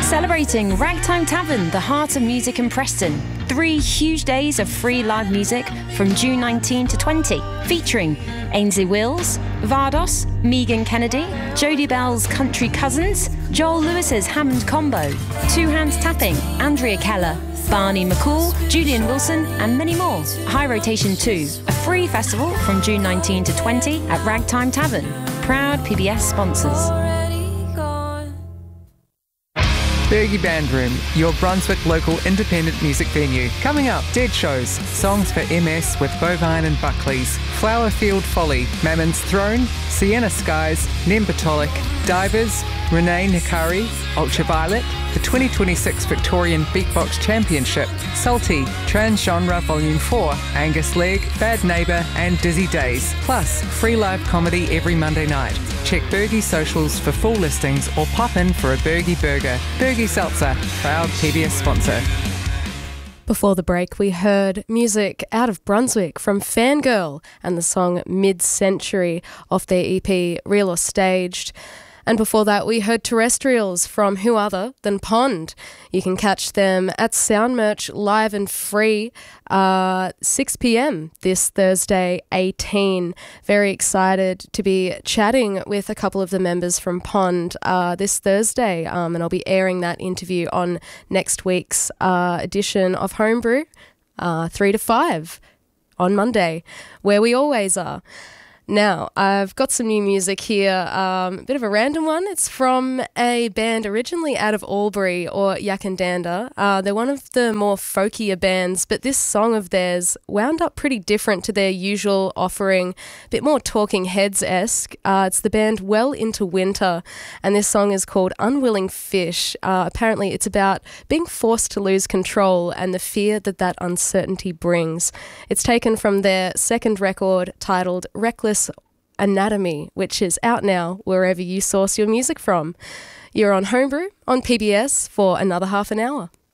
Celebrating Ragtime Tavern, the heart of music in Preston. 3 huge days of free live music from June 19 to 20, featuring Ainsley Wills, Vardos, Megan Kennedy, Jodie Bell's Country Cousins, Joel Lewis's Hammond Combo, Two Hands Tapping, Andrea Keller, Barney McCall, Julian Wilson, and many more. High Rotation 2, a free festival from June 19 to 20 at Ragtime Tavern. Proud PBS sponsors. Bergie Band Room, your Brunswick local independent music venue. Coming up, Dead Shows, Songs for MS with Bovine and Buckley's, Flowerfield Folly, Mammon's Throne, Sienna Skies, Nembatolik, Divers, Renee Nikari, Ultraviolet, the 2026 Victorian Beatbox Championship, Salty, Transgenre Volume 4, Angus Legg, Bad Neighbour and Dizzy Days, plus free live comedy every Monday night. Check Bergie socials for full listings or pop in for a Bergie burger. Bergie Seltzer, proud PBS sponsor. Before the break, we heard music out of Brunswick from Fangirl and the song Mid-Century off their EP Real or Staged. And before that, we heard Terrestrials from who other than Pond. You can catch them at Soundmerch live and free 6 p.m. this Thursday, 18. Very excited to be chatting with a couple of the members from Pond this Thursday, and I'll be airing that interview on next week's edition of Homebrew, 3 to 5 on Monday, where we always are. Now, I've got some new music here, a bit of a random one. It's from a band originally out of Albury, or Yakandanda. They're one of the more folkier bands, but this song of theirs wound up pretty different to their usual offering, a bit more Talking Heads-esque. It's the band Well Into Winter, and this song is called Unwilling Fish. Apparently, it's about being forced to lose control and the fear that that uncertainty brings. It's taken from their second record titled Reckless Anatomy, which is out now wherever you source your music from. You're on Homebrew on PBS for another half an hour.